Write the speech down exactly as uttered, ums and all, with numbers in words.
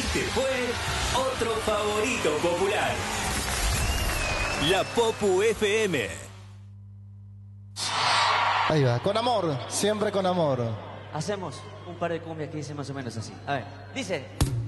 Este fue otro favorito popular. La Popu F M. Ahí va, con amor, siempre con amor. Hacemos un par de cumbias que dicen más o menos así. A ver, dice...